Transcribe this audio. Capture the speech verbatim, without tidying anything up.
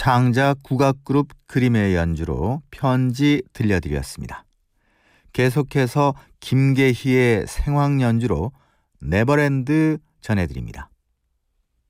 창작 국악그룹 그림의 연주로 편지 들려드렸습니다. 계속해서 김계희의 생황 연주로 네버랜드 전해드립니다.